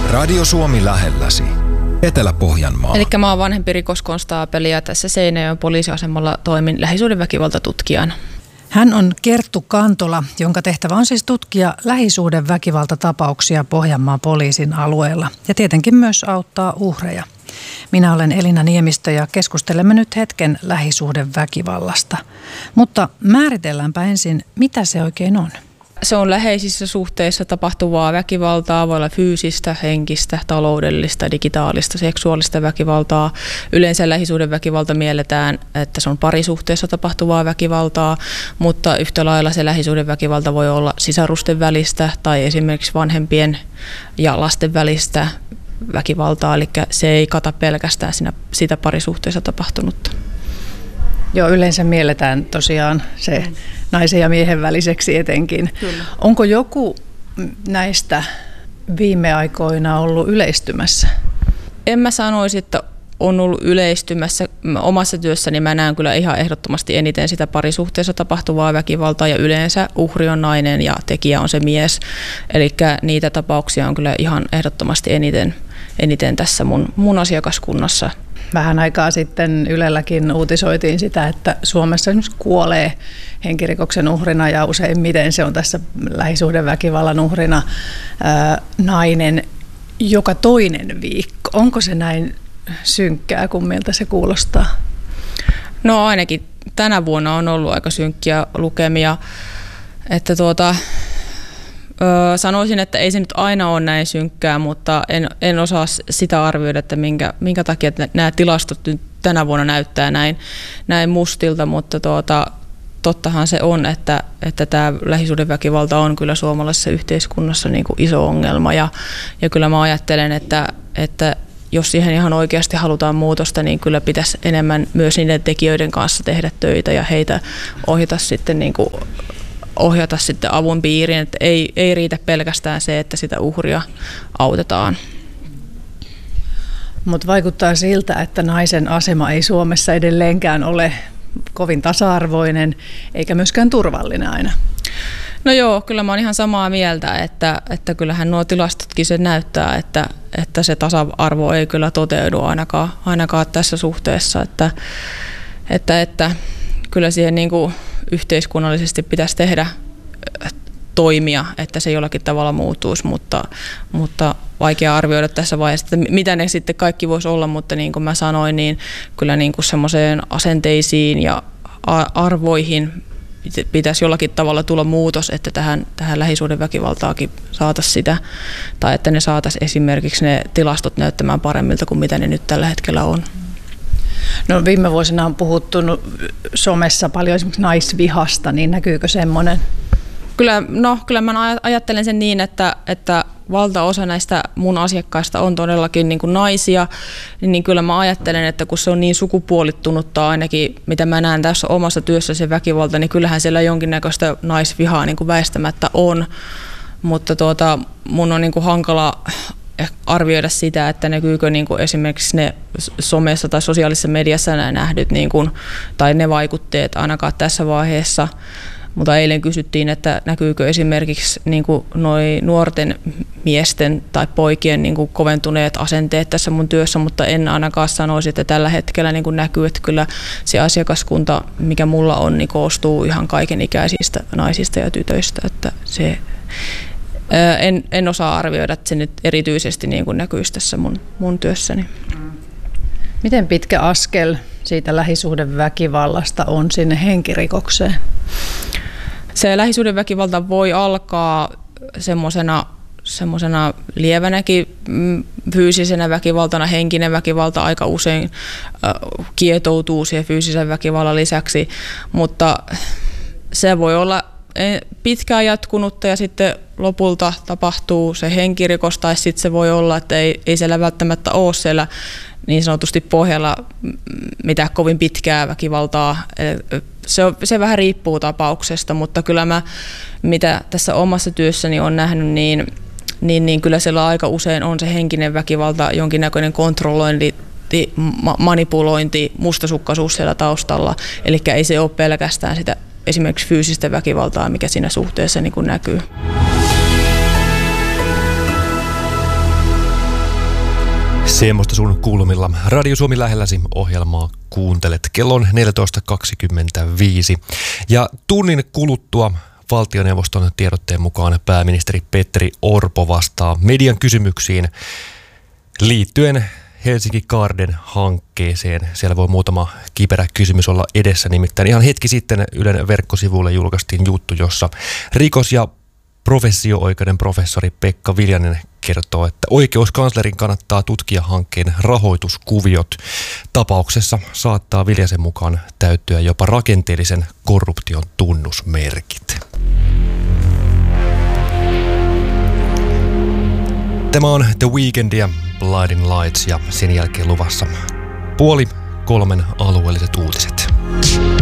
Radio Suomi lähelläsi. Etelä-Pohjanmaa. Eli mä oon vanhempi rikoskonstaapeli ja tässä Seinäjoen poliisiasemalla toimin lähisuhdeväkivaltatutkijana. Hän on Kerttu Kantola, jonka tehtävä on siis tutkia lähisuhdeväkivaltatapauksia Pohjanmaan poliisin alueella ja tietenkin myös auttaa uhreja. Minä olen Elina Niemistö ja keskustelemme nyt hetken lähisuhdeväkivallasta. Mutta määritelläänpä ensin, mitä se oikein on. Se on läheisissä suhteissa tapahtuvaa väkivaltaa, voi olla fyysistä, henkistä, taloudellista, digitaalista, seksuaalista väkivaltaa. Yleensä lähisuhdeväkivalta mielletään, että se on parisuhteessa tapahtuvaa väkivaltaa, mutta yhtä lailla se lähisuhdeväkivalta voi olla sisarusten välistä tai esimerkiksi vanhempien ja lasten välistä väkivaltaa, eli se ei kata pelkästään sitä parisuhteessa tapahtunutta. Joo, yleensä mielletään tosiaan se naisen ja miehen väliseksi etenkin. Kyllä. Onko joku näistä viime aikoina ollut yleistymässä? En mä sanoisi, että on ollut yleistymässä. Omassa työssäni mä näen kyllä ihan ehdottomasti eniten sitä parisuhteessa tapahtuvaa väkivaltaa ja yleensä uhri on nainen ja tekijä on se mies. Eli niitä tapauksia on kyllä ihan ehdottomasti eniten tässä mun asiakaskunnassa. Vähän aikaa sitten Ylelläkin uutisoitiin sitä, että Suomessa esimerkiksi kuolee henkirikoksen uhrina ja useimmiten se on tässä lähisuhdeväkivallan uhrina nainen joka toinen viikko. Onko se näin synkkää, kun miltä se kuulostaa? No ainakin tänä vuonna on ollut aika synkkiä lukemia, että sanoisin, että ei se nyt aina ole näin synkkää, mutta en osaa sitä arvioida, että minkä takia nämä tilastot nyt tänä vuonna näyttää näin mustilta, mutta tottahan se on, että tämä lähisuhdeväkivalta on kyllä suomalaisessa yhteiskunnassa niin kuin iso ongelma ja kyllä mä ajattelen, että jos siihen ihan oikeasti halutaan muutosta, niin kyllä pitäisi enemmän myös niiden tekijöiden kanssa tehdä töitä ja heitä ohjata sitten avun piiriin, että ei riitä pelkästään se, että sitä uhria autetaan. Mutta vaikuttaa siltä, että naisen asema ei Suomessa edelleenkään ole kovin tasa-arvoinen eikä myöskään turvallinen aina. No joo, kyllä mä oon ihan samaa mieltä, että kyllähän nuo tilastotkin se näyttää, että se tasa-arvo ei kyllä toteudu ainakaan tässä suhteessa, että kyllä siihen niin kuin yhteiskunnallisesti pitäisi tehdä toimia, että se jollakin tavalla muuttuisi, mutta vaikea arvioida tässä vaiheessa, että mitä ne sitten kaikki voisi olla, mutta niin kuin mä sanoin, niin kyllä niin kuin semmoiseen asenteisiin ja arvoihin pitäisi jollakin tavalla tulla muutos, että tähän lähisuhdeväkivaltaakin saataisiin sitä, tai että ne saataisiin esimerkiksi ne tilastot näyttämään paremmilta kuin mitä ne nyt tällä hetkellä on. No viime vuosina on puhuttu somessa paljon esimerkiksi naisvihasta, niin näkyykö semmoinen? Kyllä mä ajattelen sen niin, että valtaosa näistä mun asiakkaista on todellakin niin kuin naisia, niin kyllä mä ajattelen, että kun se on niin sukupuolittunutta ainakin, mitä mä näen tässä omassa työssä se väkivalta, niin kyllähän siellä jonkinnäköistä naisvihaa niin kuin väistämättä on, mutta mun on niin kuin hankala arvioida sitä, että näkyykö niin kuin esimerkiksi ne somessa tai sosiaalisessa mediassa nähdyt niin kuin, tai ne vaikutteet ainakaan tässä vaiheessa. Mutta eilen kysyttiin, että näkyykö esimerkiksi niin kuin noi nuorten miesten tai poikien niin kuin koventuneet asenteet tässä mun työssä, mutta en ainakaan sanoisi, että tällä hetkellä niin kuin näkyy, että kyllä se asiakaskunta, mikä mulla on, niin koostuu ihan kaikenikäisistä naisista ja tytöistä, että se en osaa arvioida, että se nyt erityisesti niin kuin näkyisi tässä mun työssäni. Miten pitkä askel siitä lähisuhdeväkivallasta on sinne henkirikokseen? Se lähisuhdeväkivalta voi alkaa semmoisena lievänäkin fyysisenä väkivaltana, henkinen väkivalta aika usein kietoutuu siihen fyysisen väkivallan lisäksi, mutta se voi olla pitkään jatkunutta ja sitten lopulta tapahtuu se henkirikos tai sitten se voi olla, että ei siellä välttämättä ole siellä niin sanotusti pohjalla mitään kovin pitkää väkivaltaa. Se vähän riippuu tapauksesta, mutta kyllä mä, mitä tässä omassa työssäni on nähnyt, niin kyllä siellä aika usein on se henkinen väkivalta, jonkinnäköinen kontrollointi, manipulointi, mustasukkaisuus siellä taustalla. Eli ei se ole pelkästään sitä esimerkiksi fyysistä väkivaltaa, mikä siinä suhteessa niin kuin näkyy. Semmoista sun kulmilla. Radio Suomi lähelläsi ohjelmaa kuuntelet. Kello on 14.25 ja tunnin kuluttua valtioneuvoston tiedotteen mukaan pääministeri Petteri Orpo vastaa median kysymyksiin liittyen Helsinki Garden -hankkeeseen. Siellä voi muutama kiperä kysymys olla edessä, nimittäin ihan hetki sitten Ylen verkkosivuille julkaistiin juttu, jossa rikos- ja professio-oikeuden professori Pekka Viljanen kertoo, että oikeuskanslerin kannattaa tutkia hankkeen rahoituskuviot. Tapauksessa saattaa Viljasen mukaan täyttyä jopa rakenteellisen korruption tunnusmerkit. Tämä on The Weeknd ja Blinding Lights ja sen jälkeen luvassa 2:30 alueelliset uutiset.